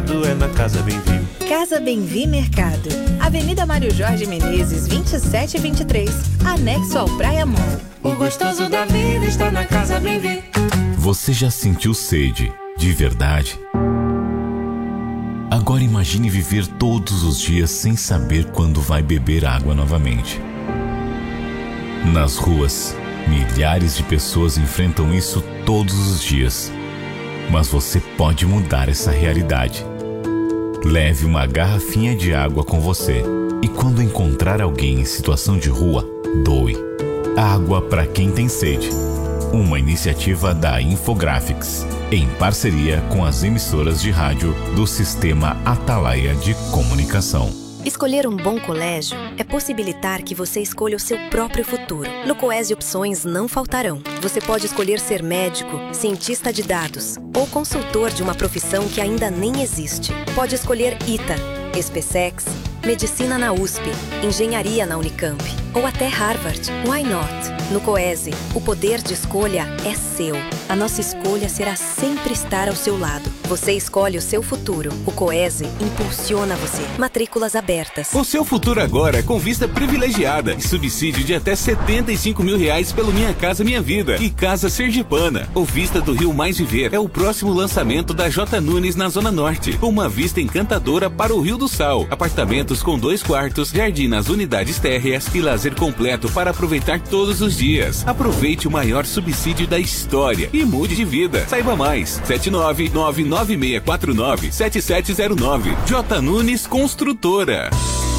mercado é na Casa Bem-Vi. Casa Bem-Vi Mercado, Avenida Mário Jorge Menezes, 2723, anexo ao Praia Mall. O gostoso da vida está na Casa Bem-Vi. Você já sentiu sede, de verdade? Agora imagine viver todos os dias sem saber quando vai beber água novamente. Nas ruas, milhares de pessoas enfrentam isso todos os dias. Mas você pode mudar essa realidade. Leve uma garrafinha de água com você e quando encontrar alguém em situação de rua, doe. Água para quem tem sede. Uma iniciativa da Infographics, em parceria com as emissoras de rádio do Sistema Atalaia de Comunicação. Escolher um bom colégio é possibilitar que você escolha o seu próprio futuro. No Coesi opções não faltarão. Você pode escolher ser médico, cientista de dados ou consultor de uma profissão que ainda nem existe. Pode escolher ITA, SpaceX, medicina na USP, engenharia na Unicamp ou até Harvard. Why not? No Coesi, o poder de escolha é seu. A nossa escolha será sempre estar ao seu lado. Você escolhe o seu futuro. O Coesi impulsiona você. Matrículas abertas. O seu futuro agora com vista privilegiada e subsídio de até R$75 mil pelo Minha Casa Minha Vida e Casa Sergipana. O Vista do Rio Mais Viver é o próximo lançamento da J. Nunes na Zona Norte. Uma vista encantadora para o Rio do Sal. Apartamentos com 2 quartos, jardim nas unidades térreas e lazer completo para aproveitar todos os dias. Aproveite o maior subsídio da história e mude de vida. Saiba mais. 79996497709. J. Nunes Construtora.